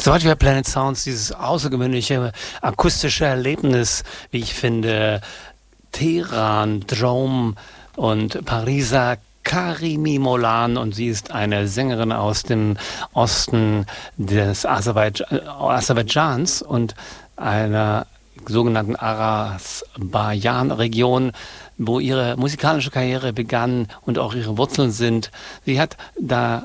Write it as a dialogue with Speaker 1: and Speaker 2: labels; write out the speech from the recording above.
Speaker 1: Soweit wir Planet Sounds, dieses außergewöhnliche akustische Erlebnis, wie ich finde, Teheran, Drome und Pariser Karimi Molan, und sie ist eine Sängerin aus dem Osten des Aserbaidschans und einer sogenannten Aras-Bajan-Region, wo ihre musikalische Karriere begann und auch ihre Wurzeln sind. Sie hat da